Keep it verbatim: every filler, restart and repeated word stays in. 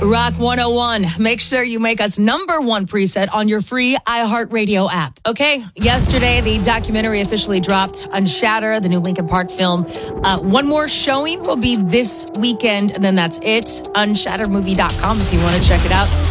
Rock one oh one. Make sure you make us number one preset on your free iHeartRadio app. Okay, yesterday the documentary officially dropped, Unshatter, the new Linkin Park film. Uh, one more showing will be this weekend, and then that's it. unshatter movie dot com if you want to check it out.